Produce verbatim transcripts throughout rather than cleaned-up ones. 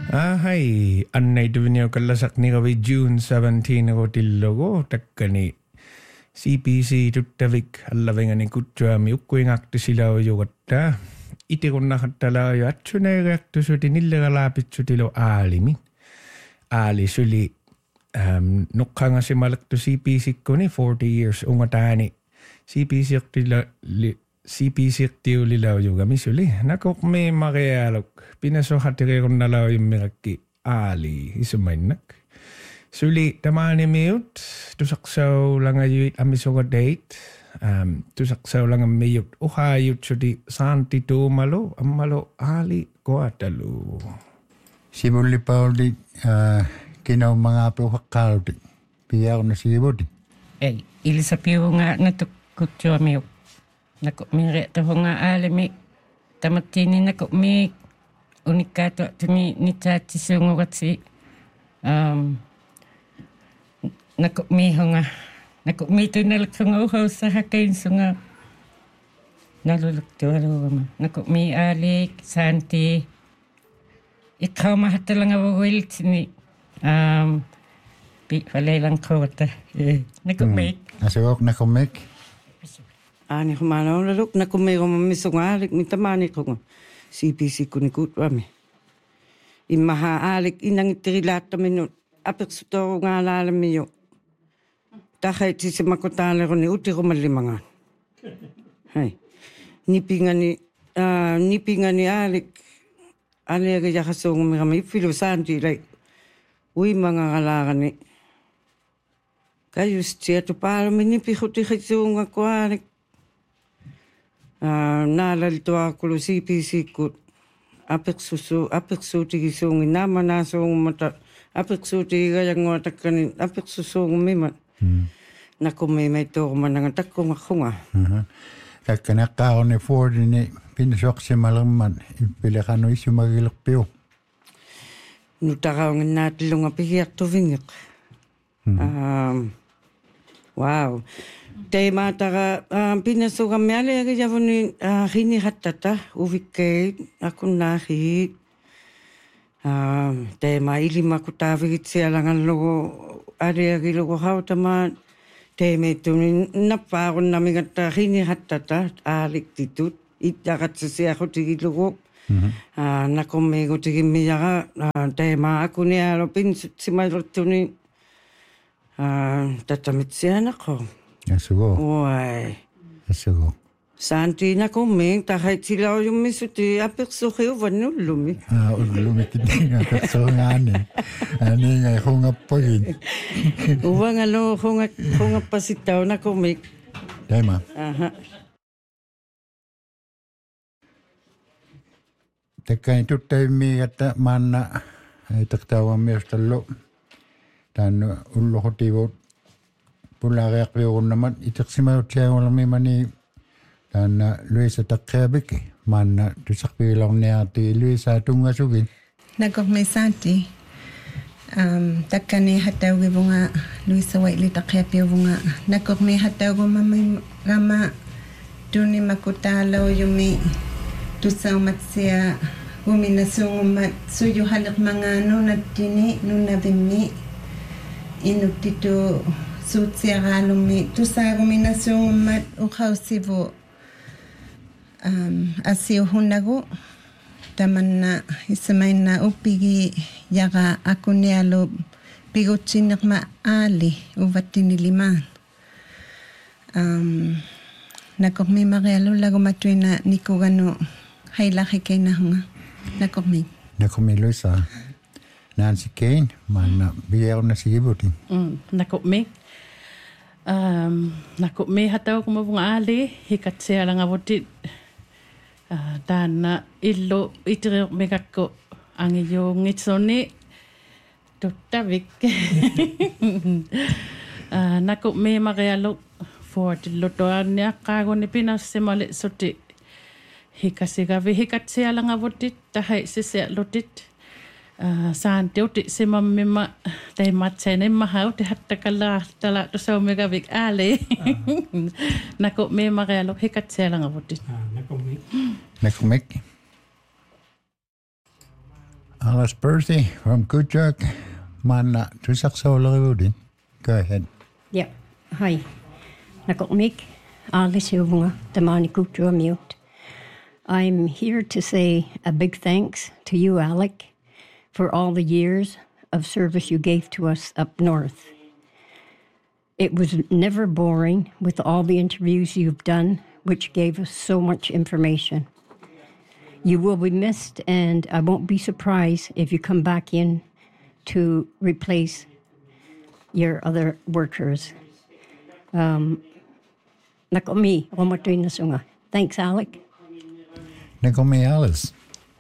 Ah, hai. Annai tuvinio kallasak ni kavi June seventeenth ko tillogo takkani C P C tuttavik allavengani kuttuami ukkuingaktu silao yogatta. Ite kunnahattala jo atsuneereaktu suti nillegalaapitsutilo aalimin. Aali suli um, nukkangasimalaktu C P C koni forty years ungataani C P C li C P C tiulilao juga misuli. Nakok me marealok. Pinasohatire kun nalao yung mirakki aali isumainak. Suli tamani miut. Tusaksaw lang ayuit amisoga date. Um, tusaksaw lang amiyut. Uhayut sudi santi tumalo. Amalo aali koatalu. Sibuli pa ulit uh, kinaw mga aplohakal. Piyaw na sibuli. Eh, ilisa piyo nga natukutyo amiyuk. Nako mire to nga alimi tamatini nako mi unikato tuni ni tati sunguratsi um nako mi nga nako mi to nalaksunga uhaw sa hakain sunga nalulukto alo nako mi alik santi ikaw mahatalang awawil tini um pi falailang kota nako mi asawak nako mek Ani kumana ona luk na kumego mamisunga alik mitamani ko C P C kunikut rame. Imaha alik inang itirilata minut apik sutoro nga alala miyo. Takay si makotala ko ni uti ko malimangan. Hay. Nipinga ni uh, nipinga ni alik ali aga yakasong mi kami filosanti like uy mga kalakan ni. Kayo siya to para minipikuti kitsunga ko alik. Uh, nalalito ako C P C ko apik susu apik suti gisung nama nasong mata apik suti gayang ngotak kanin apik susung mimat hmm. Nakumay to manang takko ngakunga takana ka on Ford ni pinasok si malaman ipilakano isu magilakpyo nutakaw ng natilong apiyak to vingik um wow Tema taka uh, pinasok kami ali aga javon ni uh, hini hatata uvikay ako nahi uh, tema ili makutavit siya lang ang logo ali aga logo how tama tema ito ni napakon namin at uh, hini hatata alik titut itakat siya ako tigi logo uh, nakomego tigi miyaga uh, tema ako ni alopin si mayroto ni uh, tatamit siya nako Asugo. Why? Asugo. Santi na kuming tahay sila yung misuti apik suki uvan lumi. Ah, lumi kiti nga so ngani. Ani nga hunga pagin. Uwan ano hunga hunga pasitaw na kumik. Tema. Aha. Tekay tutay mi kata mana taktawa mi stalo. Dan ullo hotiwo pula reaklio naman itaksima siya wala may mani dan Luisa takkabiki man tusakpilang niya ti Luisa tunga sugin nagok may santi um takkani hataw gibunga Luisa waili takkapio bunga nagok may hataw mamay rama tuni makutalo yumi tusaw matsia uminasung mat suyo halak mga no natini no nabimi inutito Sutsia galumi tu sa kombinasyon mat ukaw sibo um asio hunago taman na isamay na upigi yaga ako nialo pigotsinak maali uvatini liman um nakokmi magalo lago matui na nikugano hailaki kay na hunga nakokmi nakokmi Luisa Nancy Kane mana biyaw na sigibutin mm nakokmi Um, nako me hataw ko mabunga ali hikat siya lang abutit uh, dan uh, ilo itire megako ang iyong itsoni tutavik uh, nako me magayalo for tilotoan niya kago ni Pinas simali suti hikasigavi hikat siya lang abutit tahay sisya lutit Uh, Santi uti si mamima tay matsene mahau te hatta kala tala to sa megavik ale nako me magalo hikat sela ngabuti nako me nako me Alice Percy from Kutchuk. Manna tusaksaulariudin. Go ahead. Yeah. Hi. Nakokmik. Alice Uvunga. Tamani Kutchua Mute. I'm here to say a big thanks to you, Alec, for all the years of service you gave to us up north. It was never boring with all the interviews you've done, which gave us so much information. You will be missed, and I won't be surprised if you come back in to replace your other workers. Um, Nakomi, omatuin na sunga. Thanks, Alec. Nakomi Alice.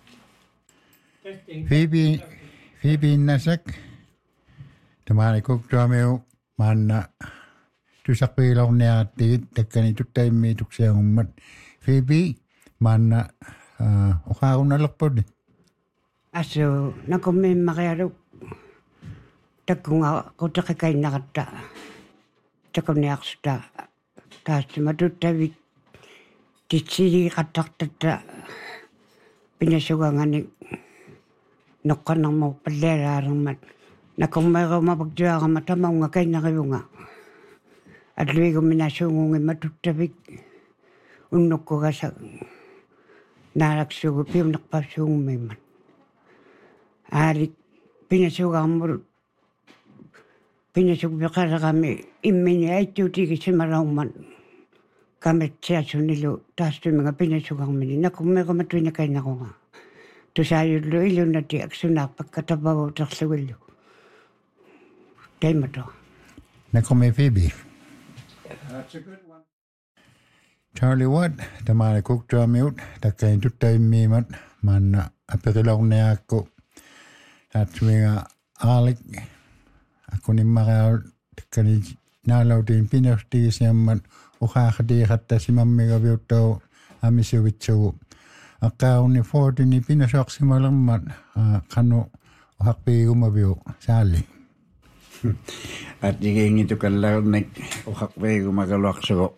Phoebe, Phoebe Nasak. Tamani Kutchuamiu. Manna tusakpilaw niya tigit takani tutay mi tuksiyang umat. Phoebe, manna uka akong nalakpod. Aso, nakomi makayarok. Takunga ko takikay nakata. Takong niya aksuta. Kasi matutawik. Titsiri kataktata. Pinasugangan ni Nokan ng mga palerarang mat. Na kung mayroon mapagdiwa ka matamaw nga kayo na kayo nga. At luwi ko minasungong ay matutabig. Unok ko ka sa naraksugo piyo nakpasungong may man. Arik, pinasugang mo. Pinasugang ka na kami. Imini ay tuti kasi maraw man. Kami siya sunilo. Tapos ito mga pinasugang mini. Na kung mayroon matuwi na kayo na ko nga. To sayo lo ilo na di aksunak pagkatabaw at aksuwilo. Time to. Nakomi Phoebe. That's a good one. Charlie Watt, tamani Kutchuamiut, takay tutay mimat, man apikilaw na ako. Tatsuinga Alec, ako ni Makaw, takani nalaw din pinastigis niya man, ukakadi kata si mamiga biutaw, amisiwitsaw. Akaw ni forty ni pinasok si malamat, kano uhakpi umabiyo, Sally. At yung ito kalaw na ukakpay gumagalwak sa ko.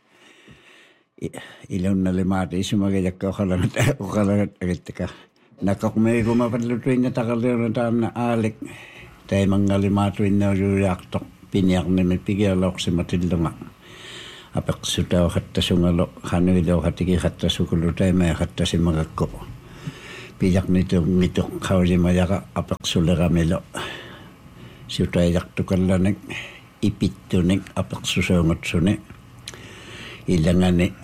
Ilaw na limati sumagayak ko kalangat o kalangat agad ka. Nakakmay gumapadlutuin na takalaw na taan na Alec. Tayo mga limatuin na yuyaktok. Piniyak na may pigilok si Matilda nga. Apak sutaw kata sungalo. Kanoy daw katiki kata sukulo tayo may kata si mga ko. Piyak nito nito kawali mayaka apak sula kamilo. Sutayak to kalanek ipito nek apak susungot sune ilangan ni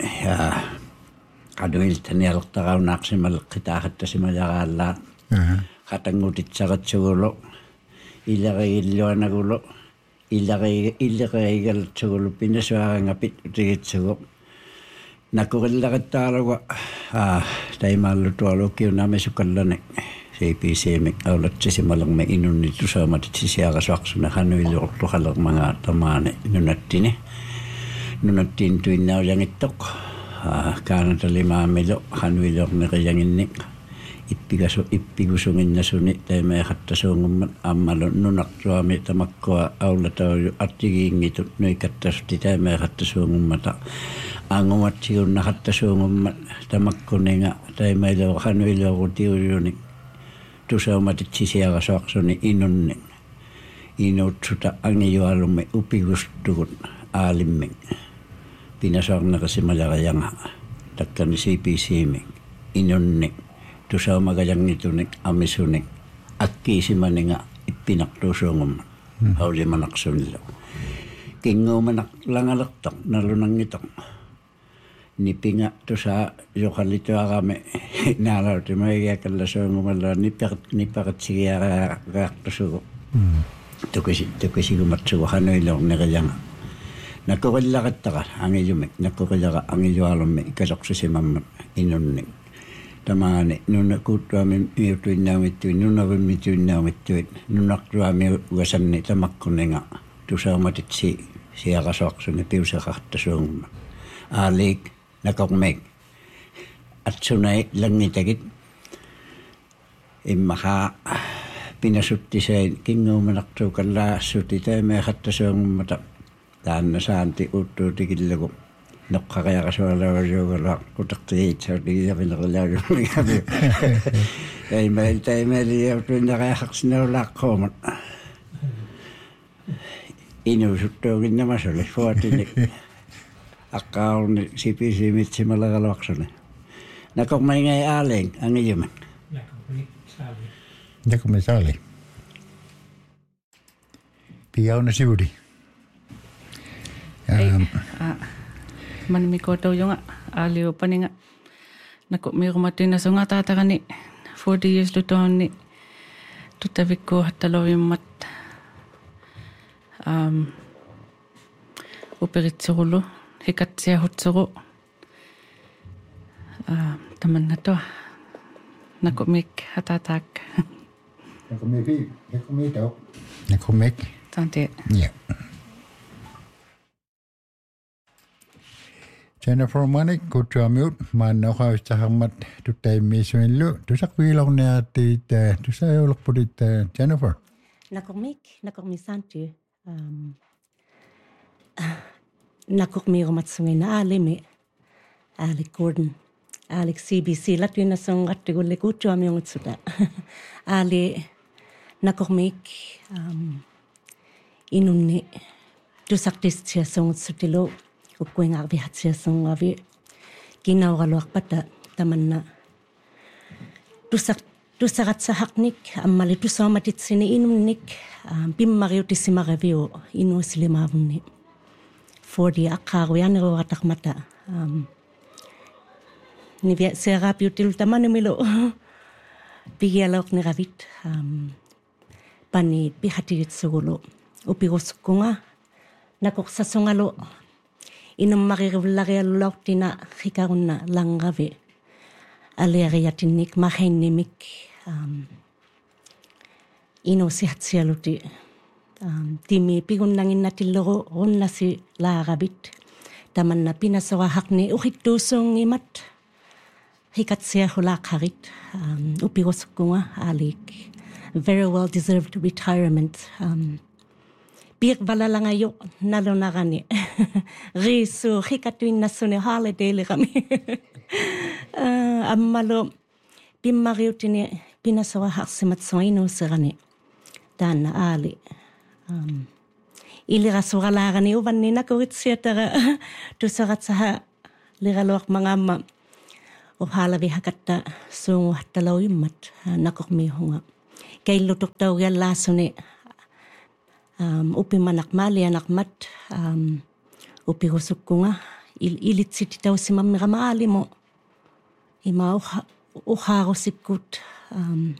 kaduil tanial takaw nak si malakita kata si malakala katangutit sakat sugulo ilakay ilo na gulo ilakay ilakay galat sugulo pinaswa ngapit utigit sugo nakukilakat talaga tayo malutualo kiyo namin sukalanek C P C M aulat si malang may inun nito sa matisisiya kaswakso na kanuilok to kalang mga tamane nunatin eh nunatin tuwin na yang itok kanan tali mamilo kanuilok na kayang inik ipigaso ipigusungin na sunit tayo may katasungum amalo nunak suami tamakwa aulat tayo at tiging ito noy katas di tayo may katasungum mata angumat siyo na katasungum tamakko nga tayo may lo kanuilok ko tiyo yunik tusa matitsisiya kaswakso ni inunning. Inot suta ang iyo alume upigustukot aliming. Pinaswak na kasi malakayang ha. Takka ni C P C M. Inunning. Tusa magayang nito nik amisuning. Aki si maninga ipinaktusungom. Hmm. Hawli manakso nila. Kingo manak langalaktak nalunang itong. Nipinga to sa yokalito kami nalaw ti may kalaso ngumala nipak nipak siya kakto sugo to kasi to kasi gumatso hanoy long nakayang nakukulakat ta ang iyumek nakukulaka ang iyo alom ikasakso si mamma inunning tamane nuna kutwa mi miutu inawit tu nuna mitu inawit tu nunakwa mi wasan ni tamakkunenga to sa matitsi siya kasakso ni piusa kakto sugo alik nakakmek at sunay lang nitagit imaka pinasutti sa kingo manakto kala suti tayo may katasong mata daan na sa anti uto tigilago noqqaqia qasualarujuugala kuteqtiitsautigia pineqilaagumigabi ei meil teimeli tuinnereaqarsineulaaqquumat inusuttuuginnamasuli fuatinik aqqaarni sipisimitsimalagalaqsuni nakormaingai aaleng angijuman nakormi saali piauna sivudi um manimi ko tau yunga alio paninga nako mirumatina sunga tatakani forty years lutoni tutavikko hattaloimmat um operitsirulu hikatsia hutsuru uh tamannato nako mik hatatak nako miki nako mito nako mik tante yeah. Jennifer Manik kutsuamiut maannoqavistaharmat tuttaimmiisuillu tusaqviilorniaatiit tusajulorpulit Jennifer nakormik nakormisanti um nakormirumatsungina aalimi Alec Gordon Alec C B C latwina songatigulle kutsuamiungutsuta ali nakormik um inunni tusaqtistia songutsutilo ukkuingarvi hatsiasungavi kinaugaluarpata tamanna tusaq tusaqatsahaqnik ammali tusaamatitsini inunnik pimmariutissimareviu inuusilimaavunni forty aqqaaruyaneruataqmata um nivia serapiutil tamanumilo pigialoqneravit um pani pihatigitsugulu upigusukkunga nakoqsasungalo inummarirullarialulortina hikarunna langravi aliariatinnik mahinnimik um inusihatsialuti um timi pigunnanginnatilleru runnasi laarabit tamanna pinasorahaqni uhittuusuungimat hikatsiahulaaqarit um upigusukkunga alik very well deserved retirement um Piak valalangayo nalonarani. Risu hikatuinnasune holiday kami. Ammalo pimmariutini pinasawa haksimat soinu serani. Tanna ali. Um, ilirasuralagani uvanni nakuitsiatara tusaratsaha liraloak mangama. Uhalavi hakatta sungu hattaloimmat nakormihunga. Kailutuk taugia lasuni um upi manak mali anak mat um upi gusukkunga il ilitsit tau simam ramali mo ima uha uha sikut um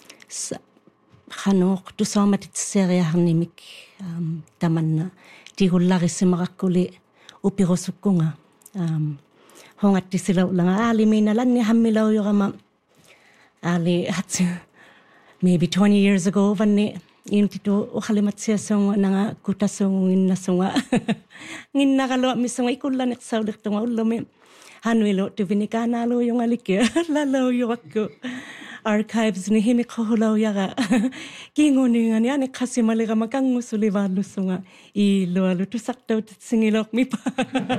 khanok tu somat seria hanimik um tamanna tigullari simarakuli upi gusukkunga um hongat tisila langa ali mina lanni hammilau yorama ali hat maybe twenty years ago vanni Intitu ukalimatsia song nanga kutasong nginna songa nginna kalo misonga ikulan iksaulik tunga ulome hanuilo tuvinikana lo yung alikya lalo yuwakko archives ni himi kohulaw yaga kingoni ngani ane kasi malika makangusuli valu songa ilo alu tusaktaw tsingilok mi pa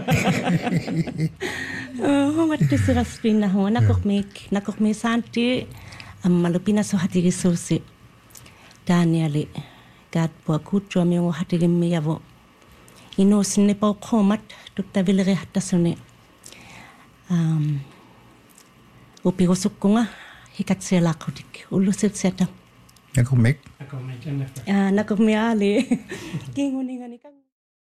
hongat tisirastin na honga nakokmik nakokmi santi ammalupina so hatigi sosi Danieli gat po kutro mi ngo hatigim mi yavo ino sinne pa khomat tukta vilere hatasune um upigo sukkunga hikatse lakutik ulusit seta nakumek nakumek Jennifer ah nakummi ali kinguni kan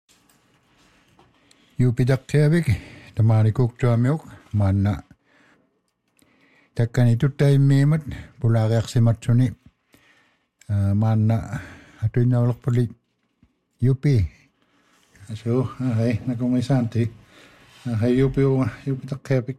yupidak tevik tamani kutro miok manna takkani tuttai mimat pulareaksimatsuni Mana atuin awalak pali Yupi. So, ay nakumisanti. Ay Yupi Yupi takkepik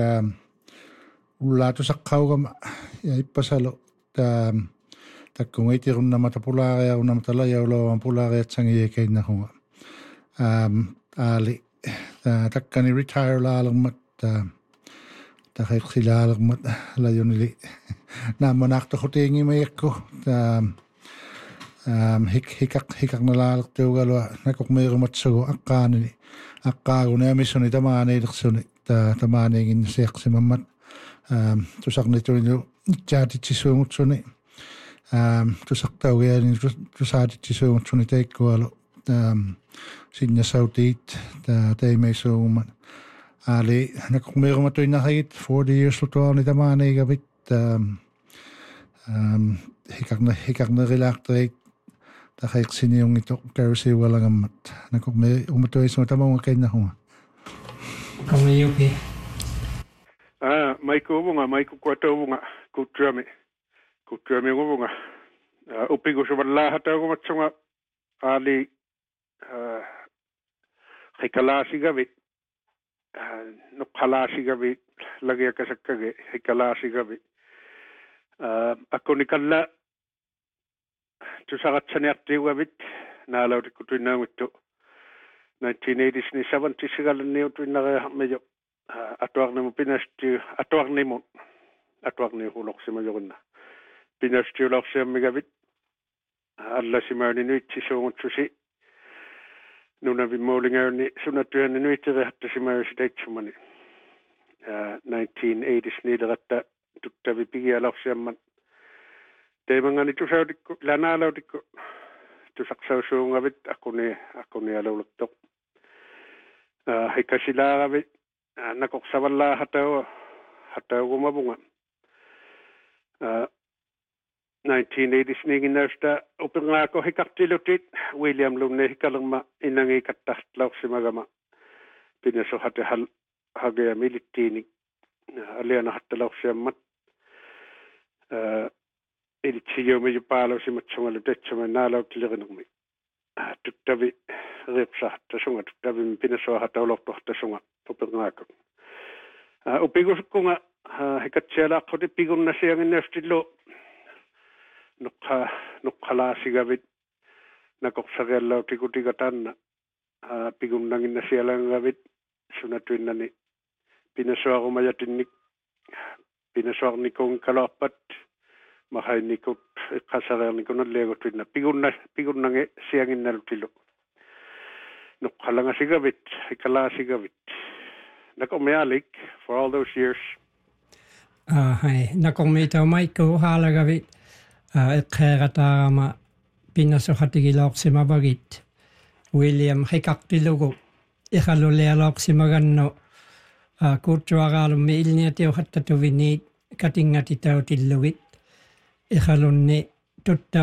ulato sakkaw kam ipasalo ta takkung itirun na matapulare au na matalaya ulo ang pulare at sangi kay na ko. Um ali takkani retire lalang mat takay silalang mat layon nili na manakta ko tingi mayek ko um hik hikak hikak nalalak tuugalua nakok meerumatsugu aqqaanini aqqaaguna amissuni tamaaniilersuni ta tamaaniingin seeqsimammat um tusarnitulinu itsaatitsisuungutsuni um tusartaugiani tusaatitsisuungutsuni taikkualu um sinnasautiit ta taimeisuummat ali nakok meerumatuinarigit forty years lutuarni tamaaniigavit um um hikakna hikakna relaaqterik taqiqsiniungito karsiwalangammat nakok me umatuisuma tamaunga kainahunga Kamiyupi. Ah, Maiku ubunga, Maiku kuato ubunga, kutrami, kutrami ubunga. Upigo suballa hata umatsunga ali hikalasi gabi, nukhalasi gabi, lagi akasakage hikalasi gabi. Ako nikalla tusagat akti gabit na laut kutuina mitto. nineteen eighties ni seventies sigalan ni utuina mejo atuak ni pinasti atuak ni mo atuak ni hulok simayogna pinasti hulok simigabit alla simani ni tisongutsusi nuna bimolinga ni sunatuan ni tere hatta simayo sidaitsumani nineteen eighties ni daratta tuttavi pigia loksemman teimangani tusautikku lanalautikku tusaksausuungavit akuni akuni aluluttoq Uh, hikasilaagavit uh, nakoqsavallaa hatau hataugumavunga uh, nineteen eighties niginausta upingaako hikaqtilutit William Lumne hikalerma inangi kattartlauqsimagama pinaso hate hal hagea milittiini uh, aliana hattalauqsiammat uh, ilitsiyumi jupaalausimatsungalu tetsuma naalautilirinumi uh, tuttavi ripsa tasunga tuttavi pinaso hataulortortasunga upingaako uh, upigusukkunga uh, hikatsialaaqquti pigunna sianginnaustillu nukha nukhalasigavit nakoqsaqiallautikutigatanna uh, pigunnanginna sialangavit sunatuinnani pinasoarumayatinnik pinasoarnikung kalorpat mahainikut iqqasariarnikunalleeguttuinna pigunna pigunnange sianginnalutilu nukhalangasigavit hikalasigavit nakomealik for all those years ah hai nakomita maiko halagavit iqqeeqataarama pinnasoqatigiloorsimavagit William hikaqtilugu iqalulialoorsimagannu kuutsuaraalummi ilniatiuqattatuviniit katinggatitautillugit iqalunni tutta